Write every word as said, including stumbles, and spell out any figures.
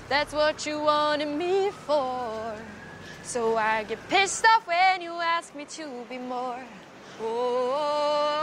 That's what you wanted me for. So I get pissed off when you ask me to be more. Oh.